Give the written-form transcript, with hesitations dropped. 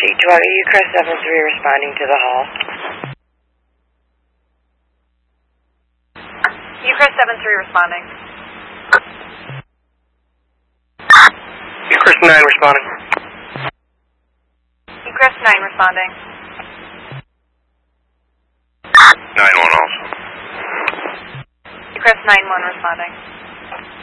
C12, Ucrest 73 responding to the hall. Ucrest 73 responding. Ucrest 9 responding. Ucrest 9 responding. 9-1 also. Ucrest 9-1 responding.